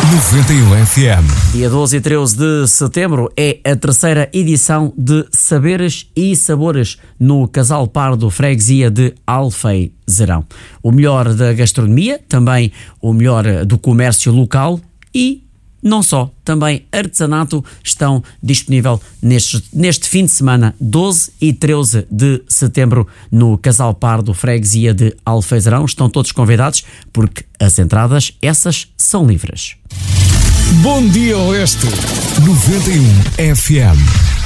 91 FM. Dia 12 e 13 de setembro é a terceira edição de Saberes e Sabores no Casal Pardo Freguesia de Alfeizerão. O melhor da gastronomia, também o melhor do comércio local e não só, também artesanato estão disponível neste fim de semana, 12 e 13 de setembro, no Casal Pardo Freguesia de Alfeizerão. Estão todos convidados porque as entradas, essas, são livres. Bom dia, Oeste. 91 FM.